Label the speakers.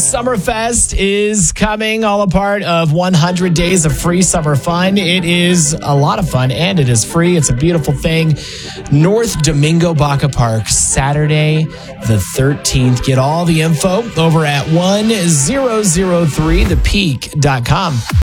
Speaker 1: Summerfest is coming, all a part of 100 days of free summer fun. It is a lot of fun, and it is free. It's a beautiful thing. North Domingo Baca Park, Saturday the 13th. Get all the info over at 1003thepeak.com.